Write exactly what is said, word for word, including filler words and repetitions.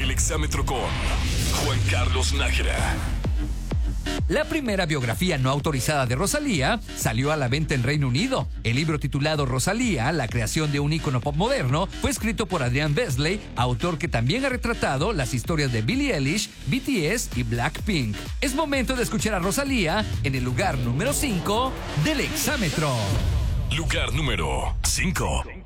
El exámetro con Juan Carlos Nájera. La primera biografía no autorizada de Rosalía salió a la venta en Reino Unido. El libro titulado Rosalía, la creación de un ícono pop moderno, fue escrito por Adrian Besley, autor que también ha retratado las historias de Billie Eilish, B T S y Blackpink. Es momento de escuchar a Rosalía en el lugar número cinco del exámetro. Lugar número cinco.